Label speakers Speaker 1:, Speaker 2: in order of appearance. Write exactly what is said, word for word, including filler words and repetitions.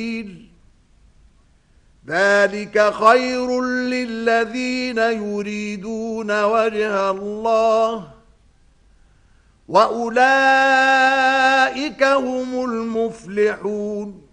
Speaker 1: ذلك خير للذين يريدون وجه الله وأولئك هم المفلحون.